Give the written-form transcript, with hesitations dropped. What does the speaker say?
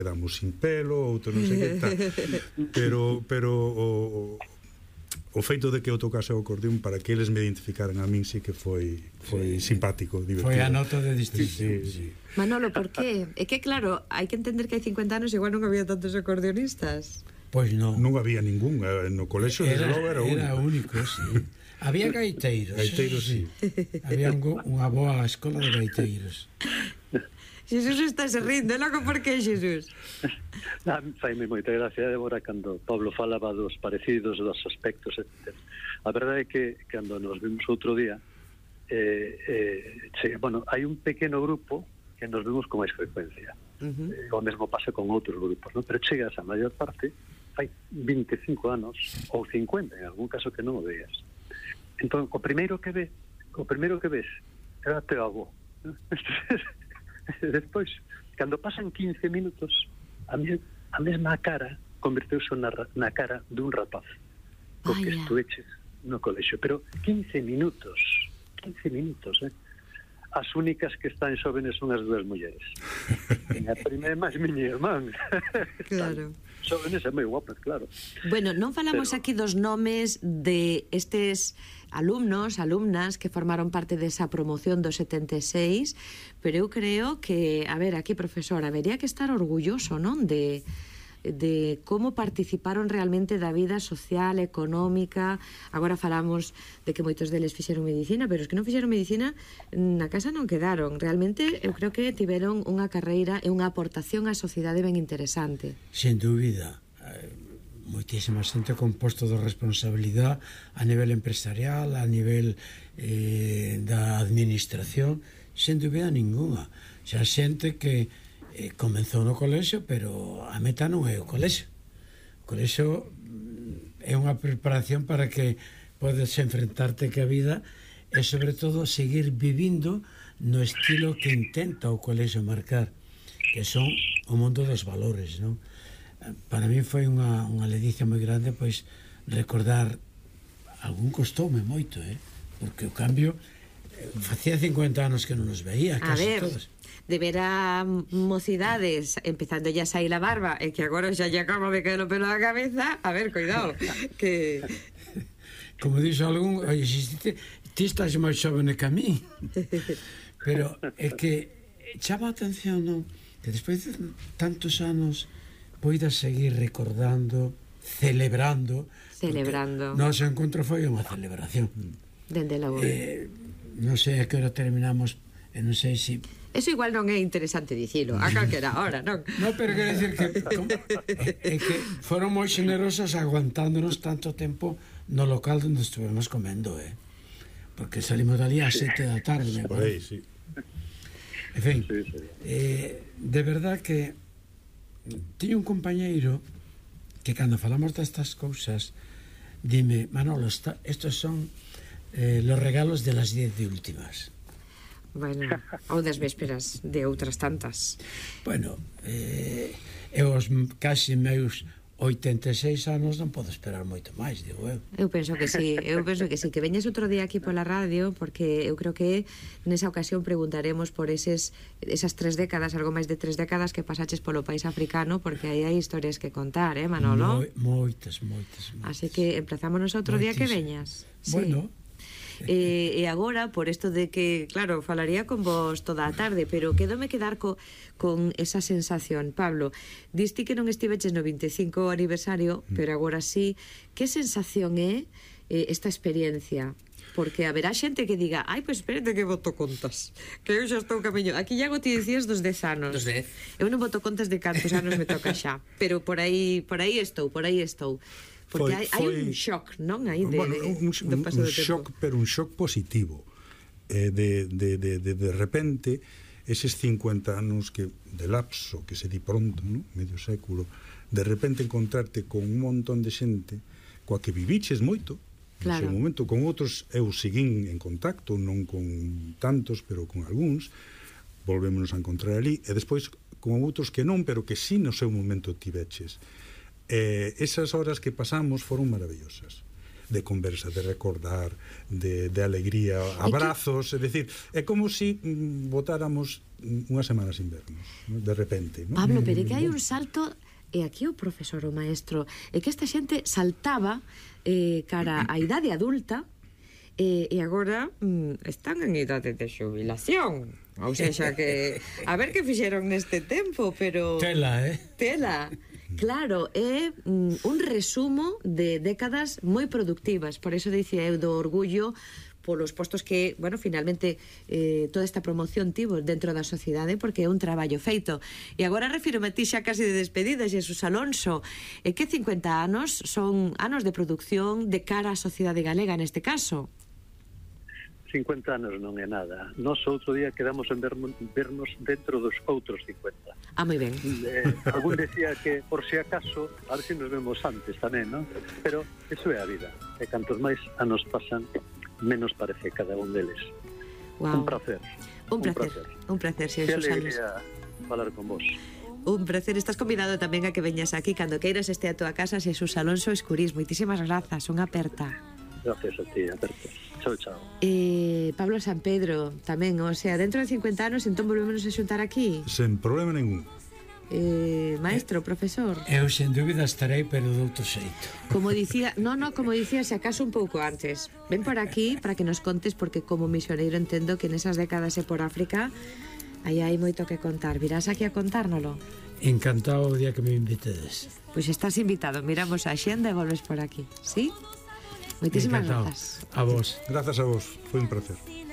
quedamos sin pelo, outros non sei que tal. Pero o feito de que eu tocase o acordeón para que eles me identificaran a min sí que foi simpático, divertido. Foi a nota de distinción. Sí. Manolo, por qué? É que claro, hai que entender que hai 50 anos igual non había tantos acordeonistas. Pois non. Non había ningún, no colexio desde logo era único. Era único, sí. Había gaiteiros. Gaiteiros, sí. Había unha boa escola de gaiteiros. Xesús está se rindo, logo por que, Xesús? Faime moita gracia, Débora, cando Pablo falaba dos parecidos, dos aspectos, etc. A verdade é que cando nos vimos outro día, hai un pequeno grupo que nos vimos con máis frecuencia. O mesmo pasa con outros grupos, non? Pero chegas a maior parte, hai 25 anos, ou 50, en algún caso que non o veas. Entón, o primeiro que ves era teu avó. Despois, cando pasan 15 minutos, a mesma cara converteuse na cara dun rapaz co que estuveches no colexio, pero 15 minutos, as únicas que están xóvenes son as dúas mulleres. A primeira máis miña irmán. Claro. Xóvenes e moi guapas, claro. Bueno, non falamos aquí dos nomes de estes alumnos, alumnas que formaron parte desa promoción do 76, pero eu creo que, a ver, aquí, profesor, habería que estar orgulloso, non? De como participaron realmente da vida social, económica. Agora falamos de que moitos deles fixeron medicina, pero os que non fixeron medicina na casa non quedaron. Realmente eu creo que tiveron unha carreira e unha aportación á sociedade ben interesante. Sen dúbida, moitísima xente con posto de responsabilidade a nivel empresarial, a nivel da administración, sen dúbida ninguna. Xa xente que comenzou no colexio, pero a meta non é o colexio. O colexio é unha preparación para que podes enfrentarte que a vida e, sobre todo, seguir vivindo no estilo que intenta o colexio marcar, que son o mundo dos valores, non? Para mí foi unha ledicia moi grande, pois, recordar algún costoume moito, porque o cambio facía 50 anos que non nos veía, casi todos. De ver a mocidades empezando ya a sair a barba e que agora xa lle acaba de caer o pelo da cabeza, a ver, cuidado, que... Como dixo algún, oye, ti estás máis xovene que a mí. Pero é que chama a atención, non? Que despois de tantos anos poidas seguir recordando, celebrando. Noso encontro foi unha celebración. Dende logo. Non sei a que hora terminamos, e non sei se... Eso igual non é interesante dicilo a calquera hora, non? Non, pero quero dicir que é que foron moi generosas aguantándonos tanto tempo no local onde estuvemos comendo, porque salimos dali a 7 da tarde. Sí. En fin, de verdad que teño un compañeiro que cando falamos destas cousas dime, Manolo, estos son los regalos de las 10 de últimas. Bueno, ou das vésperas de outras tantas. Bueno, eu os casi meus 86 anos non podo esperar moito máis, digo eu. Eu penso que sí, que veñes outro día aquí pola radio, porque eu creo que nesa ocasión preguntaremos por esas 3 décadas, algo máis de 3 décadas que pasaches polo país africano, porque aí hai historias que contar, Manolo? Moitas. Así que emplazámonos outro día que veñas. Bueno, e agora, por isto de que, claro, falaría con vos toda a tarde, pero quedome quedar con esa sensación. Pablo, diste que non estiveches no 25 aniversario, pero agora sí, que sensación é esta experiencia? Porque haberá xente que diga, pois espérate que boto contas, que eu xa estou camiño. Aquí Iago ti dicías dos 10 anos. Dos 10. Eu non boto contas de cantos anos me toca xa, pero por aí estou. Porque hai un shock, non? Aí un shock, pero un shock positivo. De repente, eses 50 anos de lapso, que se di pronto, ¿no? Medio século, de repente encontrarte con un montón de xente coa que viviches moito, claro. No seu momento, con outros eu seguín en contacto, non con tantos, pero con algúns, volvémonos a encontrar ali, e despois con outros que non, pero que sí no seu momento tiveches. Esas horas que pasamos foron maravillosas. de conversa, de recordar, de alegría, abrazos, é dicir, é como se botáramos unha semana sin vernos, ¿no? De repente, ¿no? Pablo, pero é que hai un salto, e aquí o profesor, o maestro, é que esta xente saltaba cara á idade adulta, e agora están en idade de xubilación. Ou seja que a ver que fixeron neste tempo, pero Tela, Tela. Claro, é un resumo de décadas moi productivas. Por eso dicía eu do orgullo polos postos que, bueno, finalmente toda esta promoción tivo dentro da sociedade, porque é un traballo feito. E agora refírome a ti xa casi de despedida, Xesús Alonso, que 50 anos son anos de producción de cara á sociedade galega neste caso. 50 anos non é nada. Nós outro día quedamos en vernos dentro dos outros 50. Ah, moi ben. Algún decía que, por si acaso, a ver se nos vemos antes tamén, non? Pero eso é a vida. E cantos máis anos pasan, menos parece cada un deles. Wow. Un placer. Un placer, Xesús Alonso. Que alegría falar con vos. Un placer. Estás convidado tamén a que veñas aquí cando queiras este a tua casa, Xesús Alonso Escurís. Moitísimas grazas, unha aperta. Gracias a ti, aperta. Chao, chao. Pablo San Pedro, tamén, o sea, dentro de 50 anos entón volvemos a xuntar aquí. Sen problema ningún. Maestro, profesor. Eu sen dúbida estarei, pero de outro xeito. Como dicía, como dicía, se acaso un pouco antes. Ven por aquí para que nos contes, porque como misioneiro entendo que nesas décadas e por África aí hai moito que contar. Virás aquí a contárnolo? Encantado o día que me invitedes. Pois estás invitado, miramos a xenda e volves por aquí, ¿sí? Moitísimas grazas. A vos. Grazas a vos, foi un placer.